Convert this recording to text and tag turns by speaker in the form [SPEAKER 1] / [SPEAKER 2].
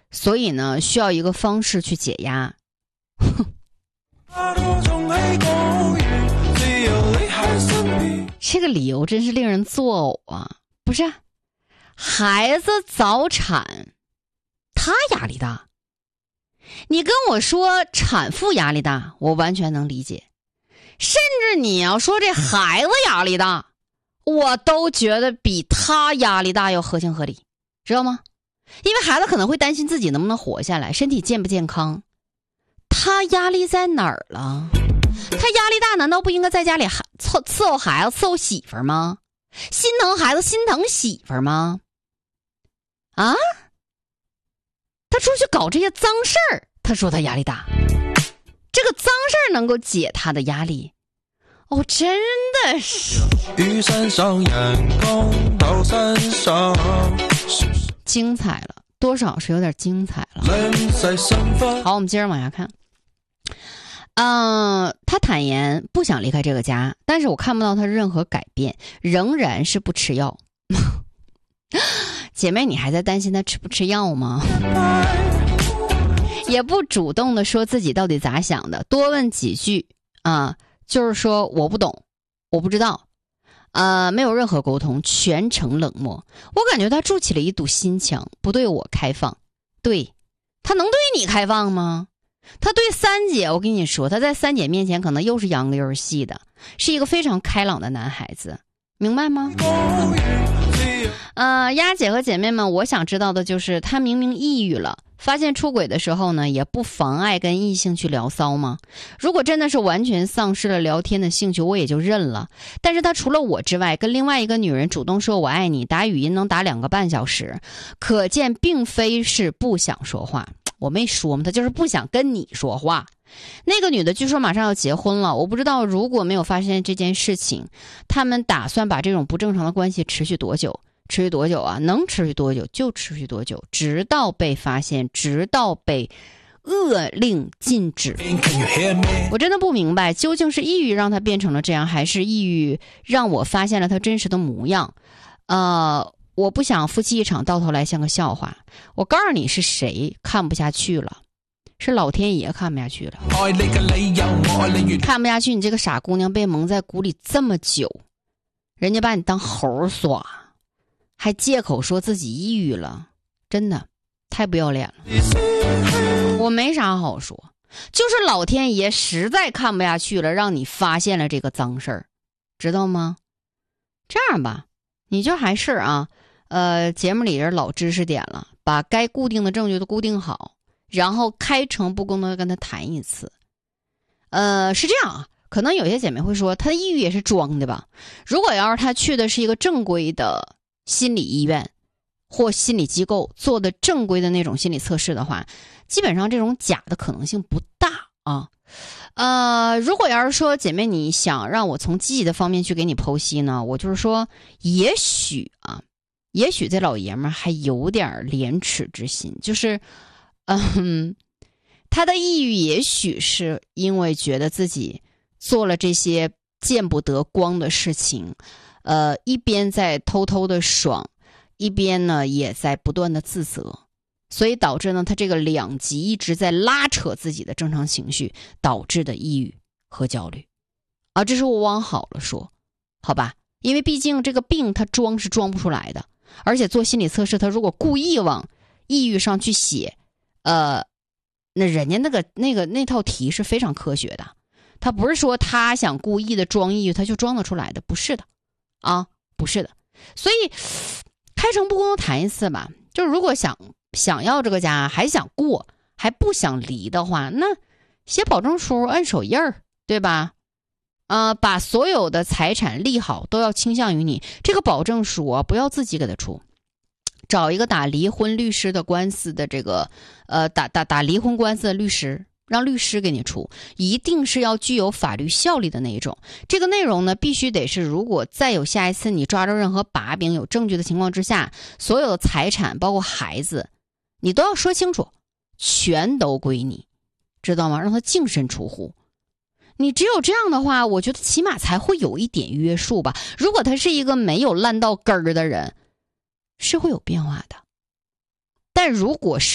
[SPEAKER 1] 所以呢，需要一个方式去解压。这个理由真是令人作呕啊！不是，孩子早产，他压力大。你跟我说产妇压力大，我完全能理解。甚至你要说这孩子压力大，我都觉得比他压力大要合情合理，知道吗？因为孩子可能会担心自己能不能活下来，身体健不健康。他压力在哪儿了？他压力大，难道不应该在家里伺候孩子、伺候媳妇儿吗？心疼孩子、心疼媳妇儿吗？啊？他出去搞这些脏事儿，他说他压力大。这个脏事儿能够解他的压力？哦，真的是。玉山上眼光到山上，精彩了，多少是有点精彩了。好，我们接着往下看。他坦言不想离开这个家，但是我看不到他任何改变，仍然是不吃药。姐妹，你还在担心他吃不吃药吗？也不主动的说自己到底咋想的，多问几句啊，就是说我不懂，我不知道，没有任何沟通，全程冷漠。我感觉他筑起了一堵心墙，不对我开放。对，他能对你开放吗？他对三姐，我跟你说，他在三姐面前可能又是秧歌又是戏的，是一个非常开朗的男孩子，明白吗？丫姐和姐妹们，我想知道的就是他明明抑郁了，发现出轨的时候呢，也不妨碍跟异性去聊骚吗？如果真的是完全丧失了聊天的兴趣，我也就认了。但是他除了我之外，跟另外一个女人主动说我爱你，打语音能打2个半小时，可见并非是不想说话。我没说嘛，他就是不想跟你说话。那个女的据说马上要结婚了，我不知道如果没有发现这件事情，他们打算把这种不正常的关系持续多久？持续多久啊？能持续多久就持续多久，直到被发现，直到被勒令禁止。我真的不明白，究竟是抑郁让他变成了这样，还是抑郁让我发现了他真实的模样？我不想夫妻一场到头来像个笑话。我告诉你是谁看不下去了，是老天爷看不下去了。看不下去你这个傻姑娘被蒙在鼓里这么久，人家把你当猴耍，还借口说自己抑郁了，真的太不要脸了。我没啥好说，就是老天爷实在看不下去了，让你发现了这个脏事儿，知道吗？这样吧，你就还是节目里人老知识点了，把该固定的证据都固定好，然后开诚布公的跟他谈一次。是这样啊，可能有些姐妹会说，他的抑郁也是装的吧？如果要是他去的是一个正规的心理医院或心理机构做的正规的那种心理测试的话，基本上这种假的可能性不大啊。如果要是说姐妹你想让我从积极的方面去给你剖析呢，我就是说也许这老爷们还有点廉耻之心，就是他的抑郁也许是因为觉得自己做了这些见不得光的事情，一边在偷偷的爽，一边呢也在不断的自责，所以导致呢他这个两极一直在拉扯自己的正常情绪，导致的抑郁和焦虑啊。这是我往好了说，好吧，因为毕竟这个病他装是装不出来的，而且做心理测试他如果故意往抑郁上去写，那人家那套题是非常科学的，他不是说他想故意的装抑郁他就装得出来的，不是的啊，不是的。所以开诚布公的谈一次吧，就如果想要这个家，还想过，还不想离的话，那写保证书按手印儿，对吧？把所有的财产利好都要倾向于你，这个保证书不要自己给他出，找一个打离婚律师的官司的这个打离婚官司的律师，让律师给你出，一定是要具有法律效力的那一种。这个内容呢，必须得是如果再有下一次你抓着任何把柄有证据的情况之下，所有的财产包括孩子你都要说清楚，全都归你，知道吗？让他净身出户。你只有这样的话，我觉得起码才会有一点约束吧。如果他是一个没有烂到根儿的人，是会有变化的。但如果是